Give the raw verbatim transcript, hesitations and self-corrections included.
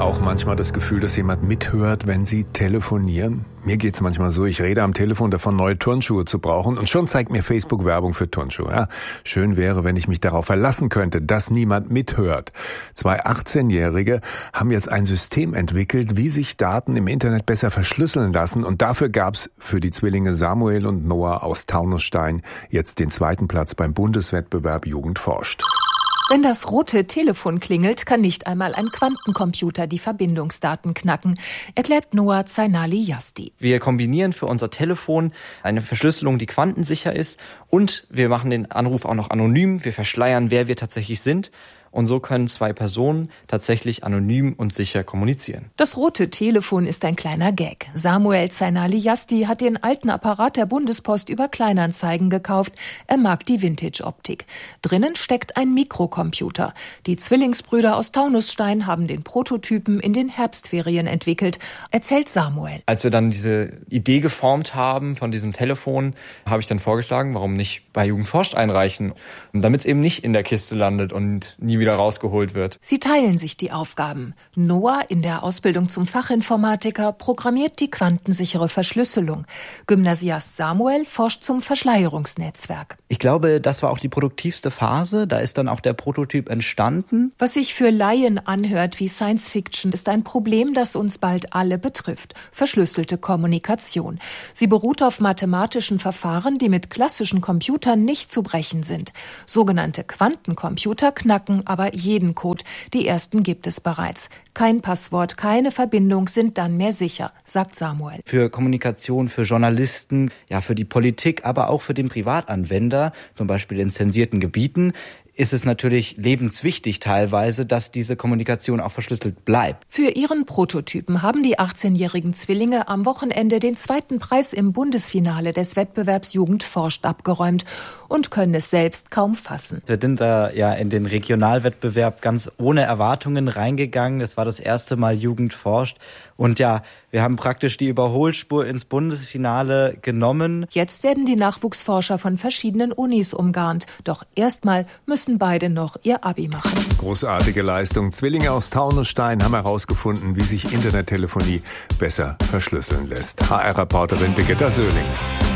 auch manchmal das Gefühl, dass jemand mithört, wenn Sie telefonieren? Mir geht's manchmal so, ich rede am Telefon davon, neue Turnschuhe zu brauchen und schon zeigt mir Facebook Werbung für Turnschuhe. Ja, schön wäre, wenn ich mich darauf verlassen könnte, dass niemand mithört. Zwei achtzehnjährige haben jetzt ein System entwickelt, wie sich Daten im Internet besser verschlüsseln lassen, und dafür gab's für die Zwillinge Samuel und Noah aus Taunusstein jetzt den zweiten Platz beim Bundeswettbewerb Jugend forscht. Wenn das rote Telefon klingelt, kann nicht einmal ein Quantencomputer die Verbindungsdaten knacken, erklärt Noah Zainali-Yasti. Wir kombinieren für unser Telefon eine Verschlüsselung, die quantensicher ist, und wir machen den Anruf auch noch anonym. Wir verschleiern, wer wir tatsächlich sind. Und so können zwei Personen tatsächlich anonym und sicher kommunizieren. Das rote Telefon ist ein kleiner Gag. Samuel Zainali-Yasti hat den alten Apparat der Bundespost über Kleinanzeigen gekauft. Er mag die Vintage-Optik. Drinnen steckt ein Mikrocomputer. Die Zwillingsbrüder aus Taunusstein haben den Prototypen in den Herbstferien entwickelt, erzählt Samuel. Als wir dann diese Idee geformt haben von diesem Telefon, habe ich dann vorgeschlagen, warum nicht bei Jugend forscht einreichen, damit es eben nicht in der Kiste landet und nie wieder wieder rausgeholt wird. Sie teilen sich die Aufgaben. Noah in der Ausbildung zum Fachinformatiker programmiert die quantensichere Verschlüsselung. Gymnasiast Samuel forscht zum Verschleierungsnetzwerk. Ich glaube, das war auch die produktivste Phase. Da ist dann auch der Prototyp entstanden. Was sich für Laien anhört wie Science Fiction, ist ein Problem, das uns bald alle betrifft. Verschlüsselte Kommunikation. Sie beruht auf mathematischen Verfahren, die mit klassischen Computern nicht zu brechen sind. Sogenannte Quantencomputer knacken aber jeden Code. Die ersten gibt es bereits. Kein Passwort, keine Verbindung sind dann mehr sicher, sagt Samuel. Für Kommunikation, für Journalisten, ja, für die Politik, aber auch für den Privatanwender, zum Beispiel in zensierten Gebieten, ist es natürlich lebenswichtig teilweise, dass diese Kommunikation auch verschlüsselt bleibt. Für ihren Prototypen haben die achtzehnjährigen Zwillinge am Wochenende den zweiten Preis im Bundesfinale des Wettbewerbs Jugend forscht abgeräumt und können es selbst kaum fassen. Wir sind da ja in den Regionalwettbewerb ganz ohne Erwartungen reingegangen. Das war das erste Mal Jugend forscht. Und ja, wir haben praktisch die Überholspur ins Bundesfinale genommen. Jetzt werden die Nachwuchsforscher von verschiedenen Unis umgarnt. Doch erstmal müssen beide noch ihr Abi machen. Großartige Leistung. Zwillinge aus Taunusstein haben herausgefunden, wie sich Internettelefonie besser verschlüsseln lässt. H R-Reporterin Birgitta Söhling.